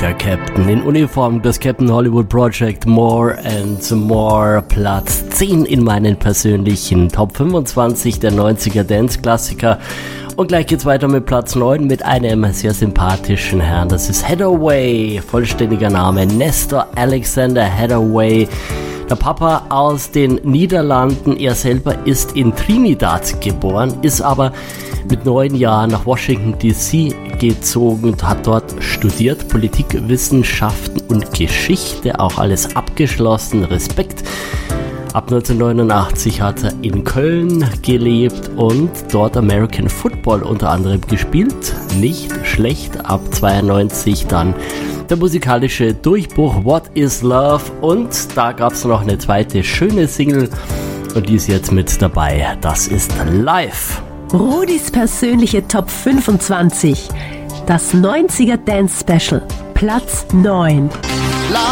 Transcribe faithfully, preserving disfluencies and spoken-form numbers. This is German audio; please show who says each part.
Speaker 1: der Captain in Uniform, das Captain Hollywood Project, More and More, Platz zehn in meinen persönlichen Top fünfundzwanzig der neunziger Dance-Klassiker. Und gleich geht's weiter mit Platz neun mit einem sehr sympathischen Herrn. Das ist Hathaway, vollständiger Name Nestor Alexander Hathaway. Der Papa aus den Niederlanden, er selber ist in Trinidad geboren, ist aber mit neun Jahren nach Washington D C gezogen und hat dort studiert, Politikwissenschaften und Geschichte, auch alles abgeschlossen, Respekt. Ab neunzehnhundertneunundachtzig hat er in Köln gelebt und dort American Football unter anderem gespielt. Nicht schlecht, ab zweiundneunzig dann der musikalische Durchbruch What is Love, und da gab es noch eine zweite schöne Single und die ist jetzt mit dabei. Das ist Live.
Speaker 2: Rudis persönliche Top fünfundzwanzig. Das neunziger Dance Special. Platz neun.